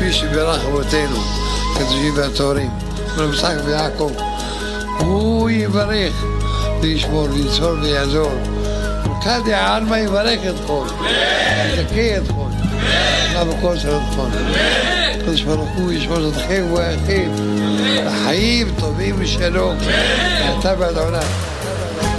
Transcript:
כפי שבירך אבותינו, הקדושים והטהורים, רב יצחק ויעקב. הוא יברך וישמור ויצור ויעזור. וכדי העלמא יברך אתכם, יזכה אתכם, וכל שלומכם. הקדוש ברוך הוא ישמור אתכם ואחיכם לחיים טובים ושלום, ואתה ועד עולם.